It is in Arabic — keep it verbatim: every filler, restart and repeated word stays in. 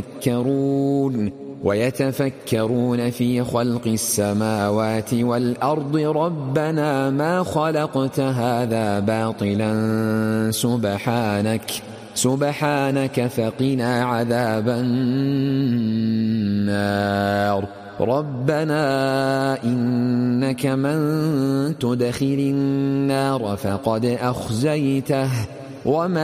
يتفكرون ويتفكرون في خلق السماوات والأرض ربنا ما خلقت هذا باطلا سبحانك سبحانك فقنا عذاب النار ربنا إنك من تدخل النار فقد أخزيته وما